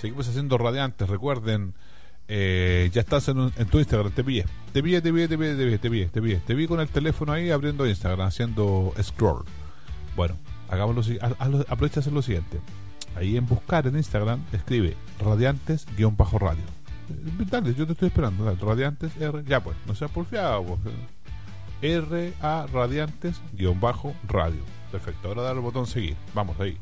seguimos haciendo radiantes. Recuerden, ya estás en tu Instagram. Te vi con el teléfono ahí abriendo Instagram, haciendo scroll. Bueno, aprovecha a hacer lo siguiente. Ahí en buscar en Instagram escribe radiantes-radio. Dale, yo te estoy esperando. Dale, radiantes R. Ya pues, no seas porfiado, pues. R-A radiantes-radio. Perfecto, ahora dale el botón seguir. Vamos ahí.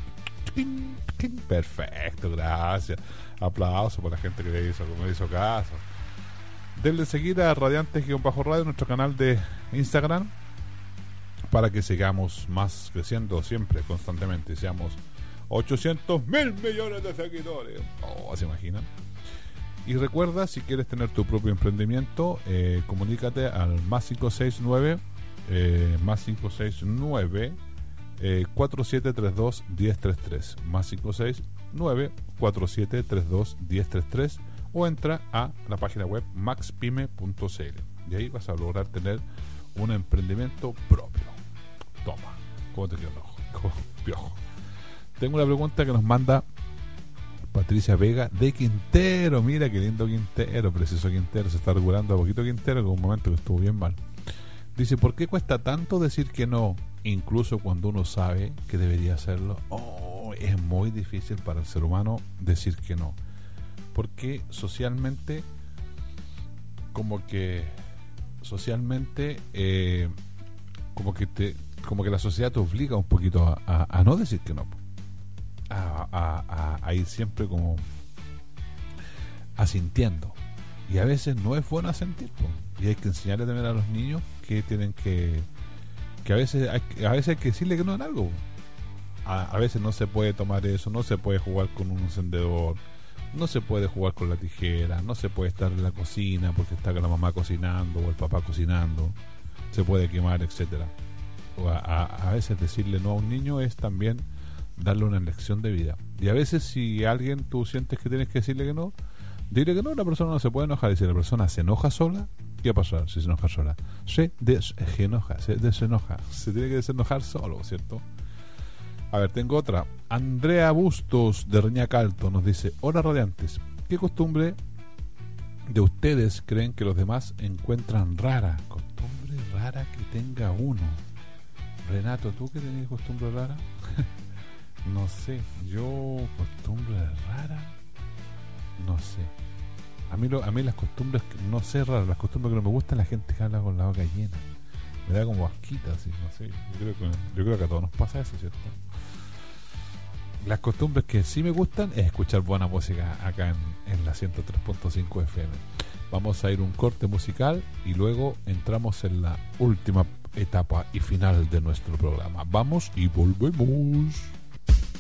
Perfecto, gracias. Aplauso por la gente que me hizo caso. Denle seguir a radiantes-radio, nuestro canal de Instagram, para que sigamos más creciendo siempre, constantemente. Seamos 800.000 millones de seguidores. ¿Se imaginan? Y recuerda, si quieres tener tu propio emprendimiento, comunícate al más 569 4732 1033, más 569 4732 1033, o entra a la página web maxpyme.cl y ahí vas a lograr tener un emprendimiento propio. Toma, ¿cómo te quedó el ojo? Piojo. Tengo una pregunta que nos manda Patricia Vega de Quintero. Mira qué lindo Quintero, precioso Quintero. Se está regulando a poquito Quintero, que un momento que estuvo bien mal. Dice, ¿por qué cuesta tanto decir que no, incluso cuando uno sabe que debería hacerlo? Es muy difícil para el ser humano decir que no, porque socialmente como que la sociedad te obliga un poquito a no decir que no, a ir siempre como asintiendo, y a veces no es bueno asentir, y hay que enseñarle también a los niños que tienen que a veces hay que decirle que no en algo. A veces no se puede tomar eso, no se puede jugar con un encendedor, no se puede jugar con la tijera, no se puede estar en la cocina porque está con la mamá cocinando o el papá cocinando, se puede quemar, etcétera. A veces decirle no a un niño es también darle una lección de vida. Y a veces, si alguien tú sientes que tienes que decirle que no, dile que no. La persona no se puede enojar. Y si la persona se enoja sola, ¿qué va a pasar si se enoja sola? Se desenoja. Se tiene que desenojar solo, ¿cierto? A ver, tengo otra. Andrea Bustos de Reñacalto nos dice: hola radiantes, ¿qué costumbre de ustedes creen que los demás encuentran rara? Costumbre rara que tenga uno. Renato, ¿tú qué tenías costumbre rara? No sé, yo costumbre rara, no sé. A mí las costumbres, no sé, raras, las costumbres que no me gustan, la gente que habla con la boca llena. Me da como asquita, así, no sé. Yo creo que a todos nos pasa eso, ¿cierto? Las costumbres que sí me gustan es escuchar buena música acá en la 103.5 FM. Vamos a ir un corte musical y luego entramos en la última etapa y final de nuestro programa. Vamos y volvemos.